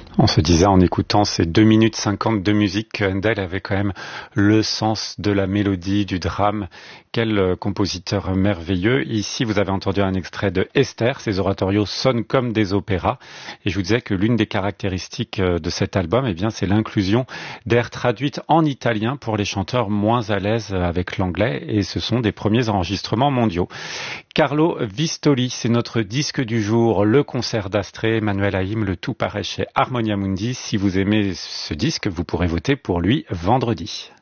On se disait en écoutant ces 2 minutes 50 de musique que Handel avait quand même le sens de la mélodie, du drame. Quel compositeur merveilleux. Ici, vous avez entendu un extrait de Esther. Ces oratorios sonnent comme des opéras. Et je vous disais que l'une des caractéristiques de cet album, eh bien, c'est l'inclusion d'airs traduites en italien pour les chanteurs moins à l'aise avec l'anglais. Et ce sont des premiers enregistrements mondiaux. Carlo Vistoli, c'est notre disque du jour, le concert d'Astrée, Emmanuel Haïm, le tout paraît chez Harmonia Mundi. Si vous aimez ce disque, vous pourrez voter pour lui vendredi.